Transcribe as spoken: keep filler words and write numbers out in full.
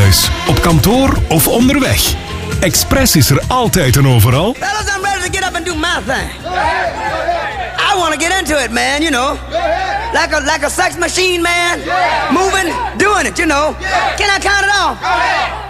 thuis, op kantoor of onderweg. Express is er altijd en overal. Fellas, I'm ready to get up and do my thing. I want to get into it, man, you know. Like a, like a sex machine, man. Moving, doing it, you know. Can I count it off?